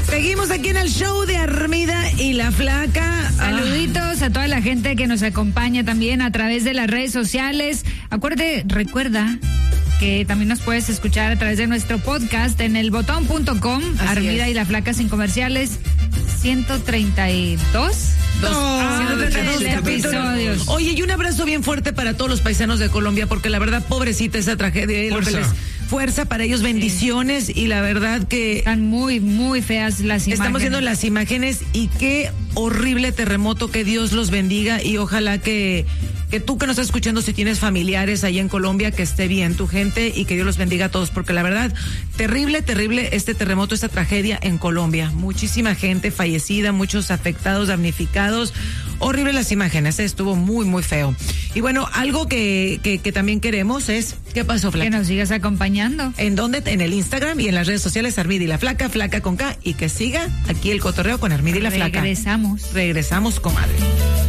Seguimos aquí en el show de Armida y la Flaca. Saluditos a toda la gente que nos acompaña también a través de las redes sociales. Recuerda que también nos puedes escuchar a través de nuestro podcast en elbotón.com. Armida y la Flaca sin comerciales. 132 episodios. Oye, y un abrazo bien fuerte para todos los paisanos de Colombia, porque la verdad, pobrecita esa tragedia, fuerza para ellos, bendiciones, sí. Y la verdad que están muy, muy feas las imágenes. Estamos viendo las imágenes y qué horrible terremoto, que Dios los bendiga y ojalá que tú que nos estás escuchando, si tienes familiares ahí en Colombia, que esté bien tu gente y que Dios los bendiga a todos, porque la verdad, terrible este terremoto, esta tragedia en Colombia. Muchísima gente fallecida, muchos afectados, damnificados. Horrible las imágenes, estuvo muy, muy feo. Y bueno, algo que también queremos es, ¿qué pasó, Flaca? Que nos sigas acompañando. ¿En dónde? En el Instagram y en las redes sociales, Armida y la Flaca, Flaca con K, y que siga aquí el cotorreo con Armida y la Flaca. Regresamos, comadre.